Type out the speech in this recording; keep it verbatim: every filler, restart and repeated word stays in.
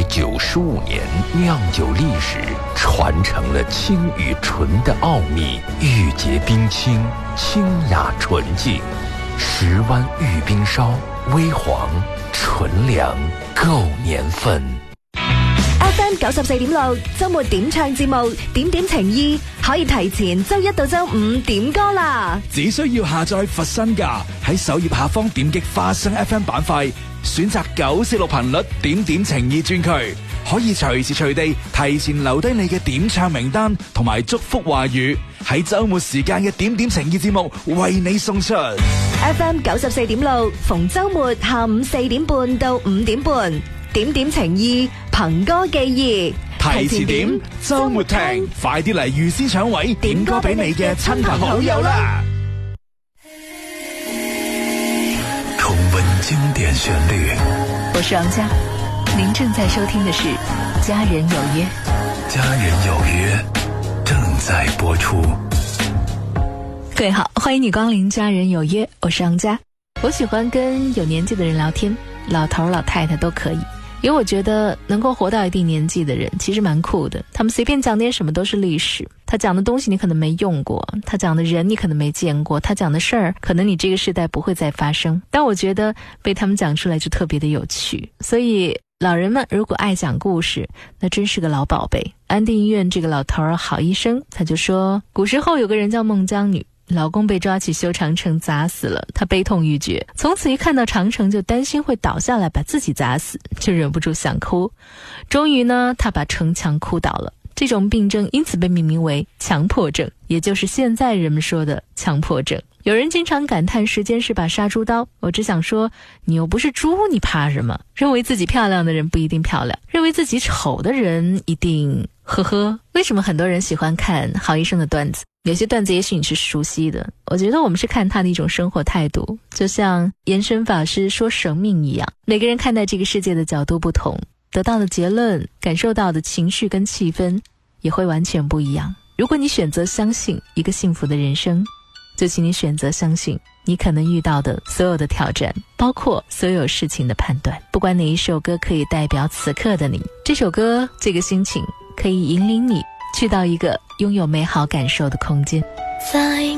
九十五年酿酒历史，传承了清与纯的奥秘，玉洁冰清，清雅纯净。十湾玉冰烧，微黄纯良，夠年份。 F M 九十四點六周末點唱節目，點點情意可以提前周一到周五點歌啦。 只需要下載佛身價，喺首頁下方點擊花生 F M 板塊，選擇九四六頻率點點情意專區，可以隨時隨地提前留低你嘅點唱名單同埋祝福話語，喺周末時間嘅點點情意節目為你送出。 F M 九十四點六逢周末下午四點半到五點半，點點情意憑歌寄意， 提前點周末聽，快啲嚟預先搶位點歌俾你嘅親朋好友啦！ 重温經典旋律， 我是王佳，您正在收聽的是《家人有約》。 家人有約正在播出。 各位好，歡迎你光臨《家人有約》，我是王佳。我喜歡跟有年紀的人聊天，老頭老太太都可以，因為我覺得能夠活到一定年紀的人其實蠻酷的，他們隨便講點什麼都是歷史，他講的東西你可能沒用過，他講的人你可能沒見過，他講的事兒可能你這個時代不會再發生，但我覺得被他們講出來就特別的有趣。所以老人們如果愛講故事，那真是個老寶貝。安定醫院這個老頭兒郝醫生他就說，古時候有個人叫孟姜女，老公被抓去修長城砸死了，她悲痛欲絕，從此一看到長城就擔心會倒下來把自己砸死，就忍不住想哭。終於呢，她把城牆哭倒了。這種病症因此被命名為強迫症，也就是現在人們說的強迫症。有人經常感嘆時間是把殺豬刀，我只想說，你又不是豬，你怕什麼？認為自己漂亮的人不一定漂亮，認為自己醜的人一定呵呵。為什麼很多人喜歡看郝醫生的段子？有些段子也許你是熟悉的，我覺得我們是看他的一種生活態度，就像延伸法師說生命一樣，每個人看待這個世界的角度不同，得到的結論，感受到的情緒跟氣氛也會完全不一樣。如果你選擇相信一個幸福的人生，就請你選擇相信你可能遇到的所有的挑戰，包括所有事情的判斷。不管哪一首歌可以代表此刻的你，這首歌這個心情可以引領你去到一個擁有美好感受的空間。 在